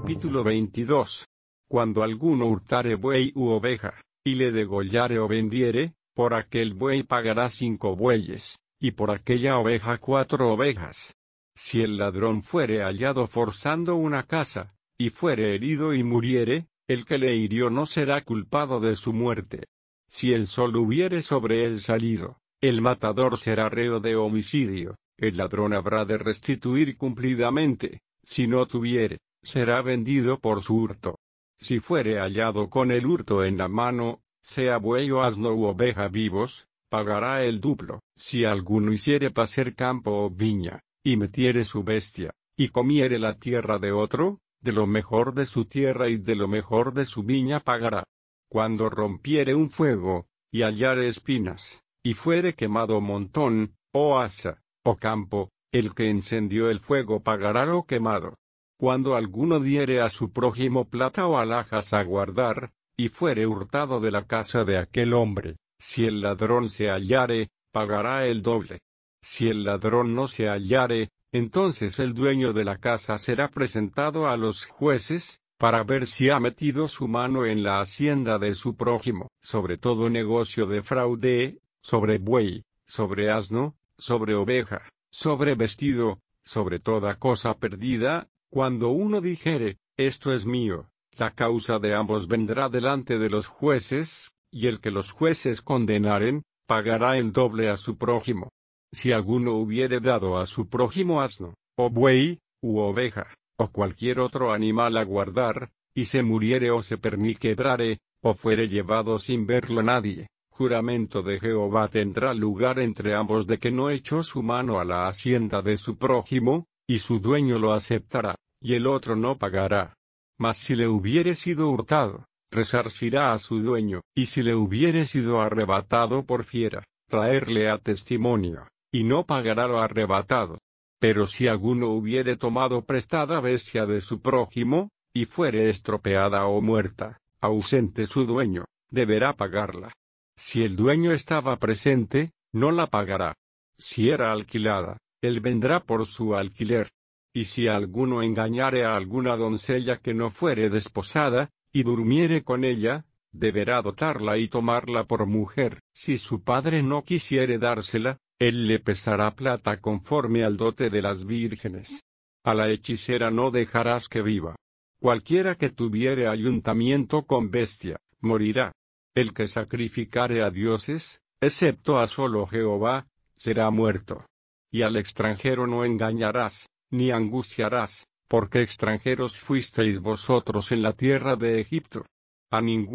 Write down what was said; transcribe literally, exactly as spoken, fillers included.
Capítulo veintidós. Cuando alguno hurtare buey u oveja, y le degollare o vendiere, por aquel buey pagará cinco bueyes, y por aquella oveja cuatro ovejas. Si el ladrón fuere hallado forzando una casa, y fuere herido y muriere, el que le hirió no será culpado de su muerte. Si el sol hubiere sobre él salido, el matador será reo de homicidio, el ladrón habrá de restituir cumplidamente. Si no tuviere, será vendido por su hurto. Si fuere hallado con el hurto en la mano, sea buey o asno u oveja vivos, pagará el duplo. Si alguno hiciere pacer campo o viña, y metiere su bestia, y comiere la tierra de otro, de lo mejor de su tierra y de lo mejor de su viña pagará. Cuando rompiere un fuego, y hallare espinas, y fuere quemado montón, o haza, o campo, el que encendió el fuego pagará lo quemado. Cuando alguno diere a su prójimo plata o alhajas a guardar, y fuere hurtado de la casa de aquel hombre, si el ladrón se hallare, pagará el doble. Si el ladrón no se hallare, entonces el dueño de la casa será presentado a los jueces, para ver si ha metido su mano en la hacienda de su prójimo, sobre todo negocio de fraude, sobre buey, sobre asno, sobre oveja, sobre vestido, sobre toda cosa perdida. Cuando uno dijere, esto es mío, la causa de ambos vendrá delante de los jueces, y el que los jueces condenaren, pagará el doble a su prójimo. Si alguno hubiere dado a su prójimo asno, o buey, u oveja, o cualquier otro animal a guardar, y se muriere o se perniquebrare, o fuere llevado sin verlo nadie, juramento de Jehová tendrá lugar entre ambos de que no echó su mano a la hacienda de su prójimo, y su dueño lo aceptará, y el otro no pagará. Mas si le hubiere sido hurtado, resarcirá a su dueño, y si le hubiere sido arrebatado por fiera, traerle a testimonio, y no pagará lo arrebatado. Pero si alguno hubiere tomado prestada bestia de su prójimo, y fuere estropeada o muerta, ausente su dueño, deberá pagarla. Si el dueño estaba presente, no la pagará. Si era alquilada, él vendrá por su alquiler. Y si alguno engañare a alguna doncella que no fuere desposada, y durmiere con ella, deberá dotarla y tomarla por mujer. Si su padre no quisiere dársela, él le pesará plata conforme al dote de las vírgenes. A la hechicera no dejarás que viva. Cualquiera que tuviere ayuntamiento con bestia, morirá. El que sacrificare a dioses, excepto a solo Jehová, será muerto. Y al extranjero no engañarás, ni angustiarás, porque extranjeros fuisteis vosotros en la tierra de Egipto. A ningún